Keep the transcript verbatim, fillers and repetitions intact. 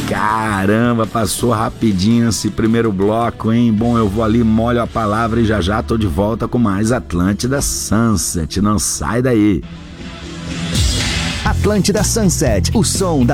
Caramba, passou rapidinho esse primeiro bloco, hein? Bom, eu vou ali, molho a palavra e já já tô de volta com mais Atlântida Sunset. Não sai daí. Atlântida Sunset, o som da